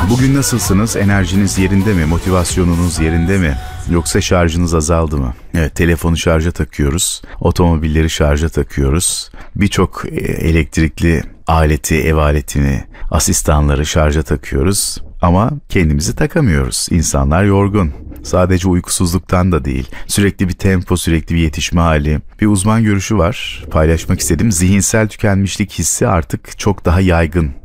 Bugün nasılsınız? Enerjiniz yerinde mi? Motivasyonunuz yerinde mi? Yoksa şarjınız azaldı mı? Evet, telefonu şarja takıyoruz. Otomobilleri şarja takıyoruz. Birçok elektrikli aleti, ev aletini, asistanları şarja takıyoruz. Ama kendimizi takamıyoruz. İnsanlar yorgun. Sadece uykusuzluktan da değil. Sürekli bir tempo, sürekli bir yetişme hali. Bir uzman görüşü var. Paylaşmak istedim. Zihinsel tükenmişlik hissi artık çok daha yaygın